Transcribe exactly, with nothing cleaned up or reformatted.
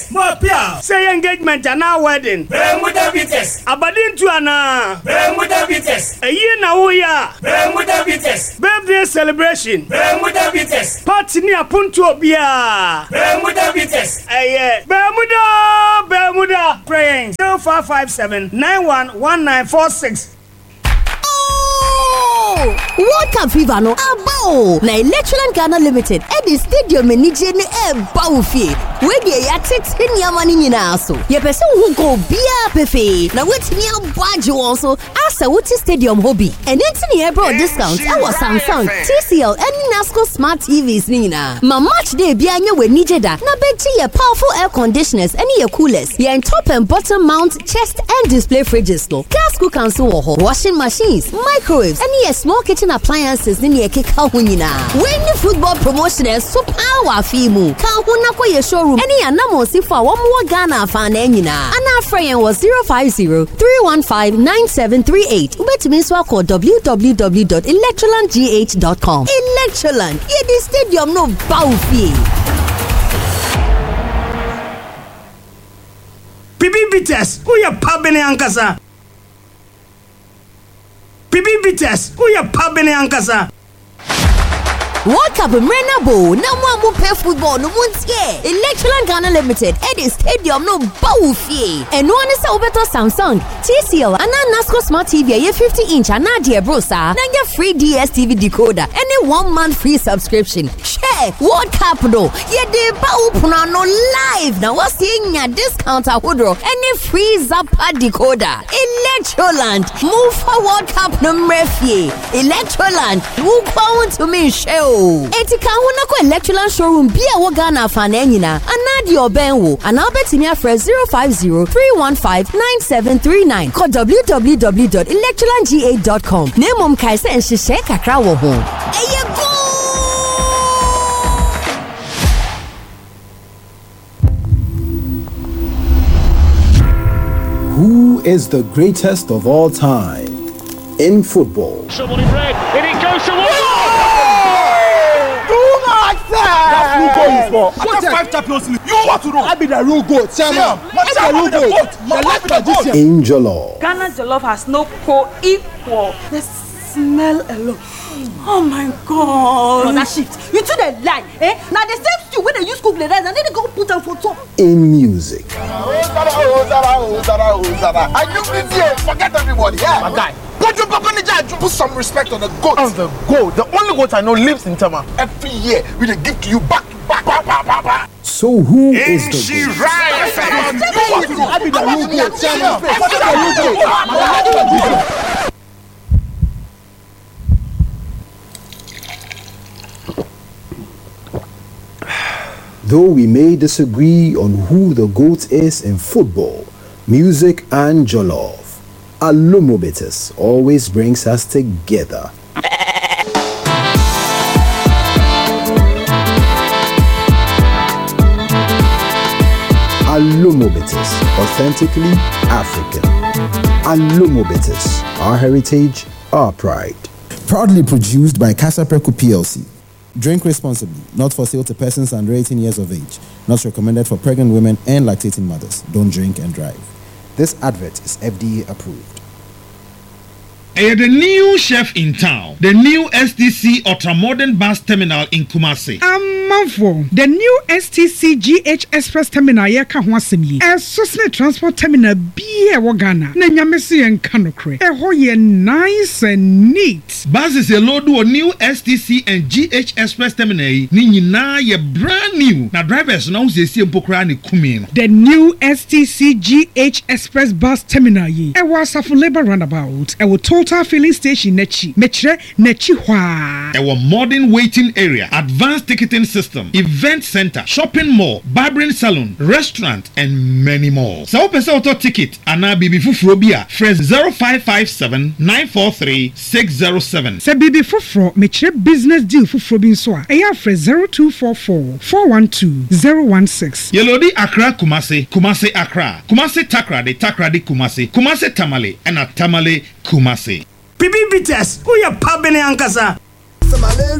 Bites. More pia. Say engagement and now wedding. Bermuda Bites. Abadin to ana. Bermuda Bites. A year now we are. Bermuda Bites. Birthday celebration. Bermuda Bites. Party near Punto Bia. Bermuda Bites. Aye. Bermuda. Bermuda. Praying. zero five five seven nine one one nine four six. World Cup fever no abo na Electroland Ghana Limited at the stadium in Nije ne eba ofie we dey ya tete niam ani nyina so ye pese wo go bia pefe na wetimi abage won so asa wuti stadium hobby and enti ne ebro discount our Samsung, T C L and Nasco smart T Vs ni nyina ma match day bia anya we Nije da na bechi ye powerful air conditioners and ye coolers ye top and bottom mount chest and display fridges no gas cookers wo ho washing machines microwaves and ye small kitchen appliances ni ye keka ho nyina when the football promotion is so power fimu ka ho na kwa ye showroom any anamo sifo a wo mo Ghana fa na nyina ana afrayen was zero five zero three one five nine seven three eight ubetimi so call w w w dot electroland g h dot com. Electroland ye the stadium no bawfie Bibi Bites who ya pabene ankasa Bibi Bites who ya pabene ankasa World Cup Mrenabo, no more mo pay football, no one's here. Electroland Ghana Limited, Eddie Stadium, no bawfie. And one is over to Samsung, T C L, and a Nasco Smart T V, a fifty inch, and a dear brosa, and your free D S T V decoder, and a one month free subscription. Share World Cup, no, ye de bawpuna no live. Now, what's seeing your discount at Woodrow, and a free Zappa decoder. Electroland, move for World Cup no refie. Electroland, who come to me, show. Etika huna ko Electroland showroom bia wo Ghana fa na nyina anadi obenwo ana obetimi afre zero five zero three one five nine seven three nine ko w w w dot electroland g h dot com nemom kai se nhihye kakra wo ho eye go. Who is the greatest of all time in football? Someone in red, and it goes to one. That's for. I got five champions league. You want to know? I be the real goat, Chairman. I be the real goat. The left magician. In Jollof. Ghana Jollof has no co-equal. The smell alone. Oh my God. No, that shit. You two they lie, eh? Now the same stew when they use cook the rice and then they go put them for top. In music. I knew this year. Forget everybody. Yeah, my guy. Put your papa in the jar. Put some respect on the goat. On the goat. The only goat I know lives in Tama. Every year we they give to you back to back. back, back, back, back. So who is, is the she goat? Right? I be the real goat. I be the real goat. Though we may disagree on who the GOAT is in football, music and jollof, Alumobitis always brings us together. Alumobitis, authentically African. Alumobitis, our heritage, our pride. Proudly produced by Casa Preco P L C. Drink responsibly, not for sale to persons under eighteen years of age. Not recommended for pregnant women and lactating mothers. Don't drink and drive. This advert is F D A approved. Uh, the new chef in town, the new S T C ultra-modern bus terminal in Kumasi. Amanfo, the new S T C G H Express terminal ya ka ho asem yi. Esosne transport terminal bi e wo Ghana. Na nyamese yen kanokre. E ho ye nice and neat. Buses a load o new S T C and G H Express terminal yi. Ni nyina ye brand new. Na drivers na usiesie mpokra ne kumi no. The new S T C G H Express bus terminal yi. E wa Safo Labour roundabout. E wo total filling station nechi mechre nechi hwa. Our modern waiting area, advanced ticketing system, event center, shopping mall, barbering salon, restaurant, and many more. So pesa auto ticket ana bibi fufuro bia fresh zero five five seven nine four three six zero seven. Se bibi fufuro mechre business deal fufuro bin so a eya fresh zero two four four four one two zero one six. Yelodi Accra Kumasi, Kumasi Accra, Kumasi Takrade, Takrade Kumasi, Kumasi Tamale, and a Tamale Kumasi. Bibi Bites, who ya pabene ankasa?